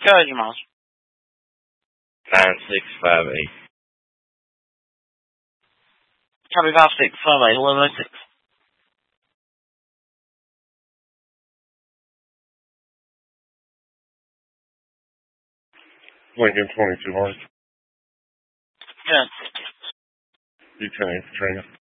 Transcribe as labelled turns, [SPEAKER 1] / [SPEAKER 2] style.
[SPEAKER 1] Go ahead, your miles.
[SPEAKER 2] 9658.
[SPEAKER 1] Copy 5658, 1106.
[SPEAKER 3] Lincoln 2200.
[SPEAKER 1] Yeah.
[SPEAKER 3] Lieutenant Katrina.